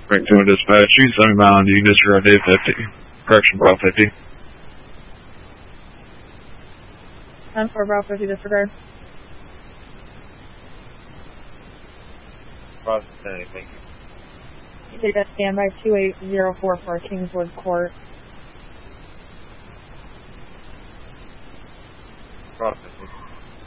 Break 2 dispatch, you 70 mile on you, disregard day 50. Correction, Bravo 50. 10-4 Bravo 50, disregard. Bravo 70, thank you. You take that standby 28044 Kingswood Court. Bravo 50.